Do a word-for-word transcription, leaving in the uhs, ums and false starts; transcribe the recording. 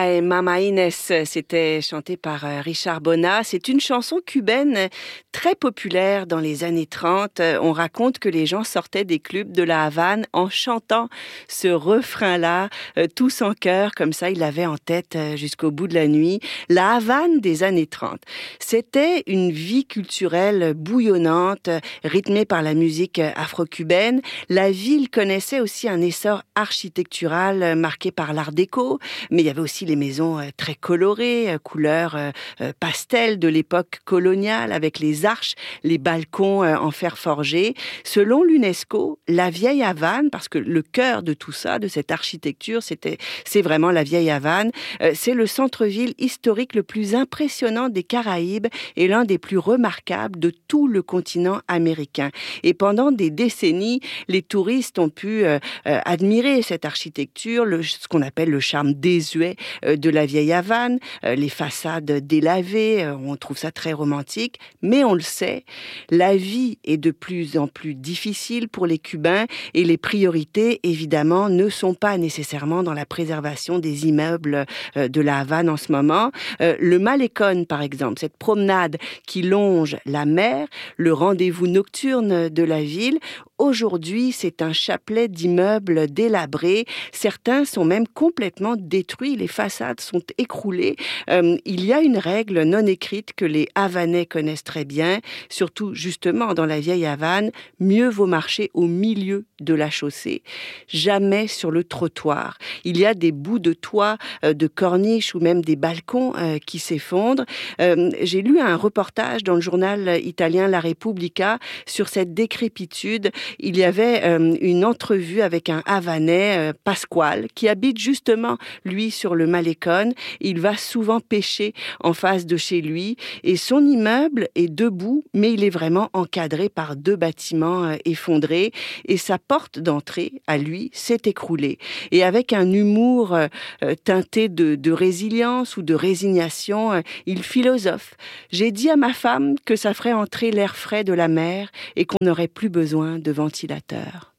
et Mama Inès, c'était chanté par Richard Bona. C'est une chanson cubaine très populaire dans les années trente. On raconte que les gens sortaient des clubs de la Havane en chantant ce refrain-là, tous en chœur, comme ça ils l'avaient en tête jusqu'au bout de la nuit. La Havane des années trente, c'était une vie culturelle bouillonnante, rythmée par la musique afro-cubaine. La ville connaissait aussi un essor architectural marqué par l'art déco, mais il y avait aussi les maisons très colorées, couleurs pastel de l'époque coloniale, avec les arches, les balcons en fer forgé. Selon l'UNESCO, la vieille Havane, parce que le cœur de tout ça, de cette architecture, c'était, c'est vraiment la vieille Havane, c'est le centre-ville historique le plus impressionnant des Caraïbes et l'un des plus remarquables de tout le continent américain. Et pendant des décennies, les touristes ont pu euh, euh, admirer cette architecture, le, ce qu'on appelle le charme désuet euh, de la vieille Havane, euh, les façades délavées, euh, on trouve ça très romantique, mais on le sait, la vie est de plus en plus difficile pour les Cubains et les priorités, évidemment, ne sont pas nécessairement dans la préservation des immeubles euh, de la Havane en ce moment. Euh, le Malecón, par exemple, cette promenade qui longe la mer, le rendez-vous nocturne de la ville, aujourd'hui, c'est un chapelet d'immeubles délabrés. Certains sont même complètement détruits. Les façades sont écroulées. Euh, il y a une règle non écrite que les Havanais connaissent très bien, surtout justement dans la vieille Havane. Mieux vaut marcher au milieu de la chaussée, jamais sur le trottoir. Il y a des bouts de toit, euh, de corniches ou même des balcons euh, qui s'effondrent. Euh, j'ai lu un reportage dans le journal italien La Repubblica sur cette décrépitude. Il y avait euh, une entrevue avec un Havanais, euh, Pasquale, qui habite justement, lui, sur le Malecón. Il va souvent pêcher en face de chez lui et son immeuble est debout, mais il est vraiment encadré par deux bâtiments euh, effondrés et sa porte d'entrée, à lui, s'est écroulée. Et avec un humour euh, teinté de, de résilience ou de résignation, euh, il philosophe. J'ai dit à ma femme que ça ferait entrer l'air frais de la mer et qu'on n'aurait plus besoin de ventilateur.